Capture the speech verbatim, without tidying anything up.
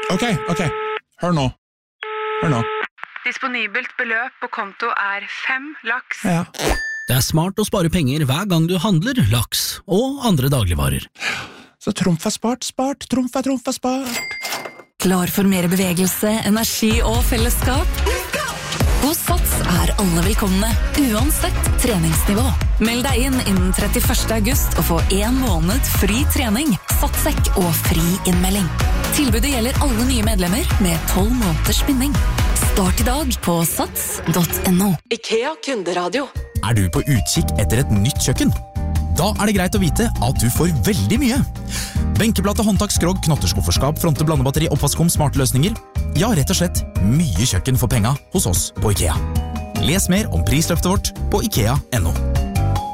Ok, ok. Hør nå. Hør nå. Disponibelt beløp på konto er fem laks. Ja. Det er smart å spare penger hver gang du handler laks og andre dagligvarer. Så trumf er spart, spart, trumf er trumf er spart. Klar for mer bevegelse, energi og fellesskap? Hos Sats er alle velkomne, uansett treningsnivå. Meld deg inn innen trettiførste august og få en måned fri trening, satssekk og fri innmelding. Tilbudet gjelder alle nye medlemmer med tolv måneders binding. Start i dag på sats punktum no. IKEA Kunderadio. Er du på utkikk etter et nytt kjøkken? Da er det greit å vite at du får veldig mye. Benkeplate, håndtak, skrog, knotterskufferskap, fronte, blandebatteri, oppvaskom, smarte løsninger. Ja, rett og slett mye kjøkken for penga hos oss på IKEA. Les mer om prisløftet vårt på ikea punktum no.